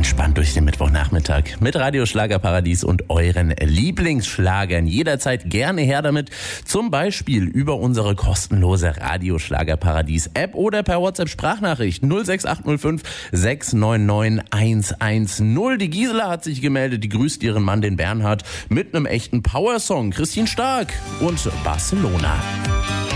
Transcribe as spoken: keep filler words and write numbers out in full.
entspannt durch den Mittwochnachmittag mit Radio Schlagerparadies und euren Lieblingsschlagern. Jederzeit gerne her damit, zum Beispiel über unsere kostenlose Radio Schlagerparadies App oder per WhatsApp-Sprachnachricht null sechs acht null fünf sechs neun neun eins eins null. Die Gisela hat sich gemeldet, die grüßt ihren Mann, den Bernhard, mit einem echten Powersong. Christine Stark und Barcelona.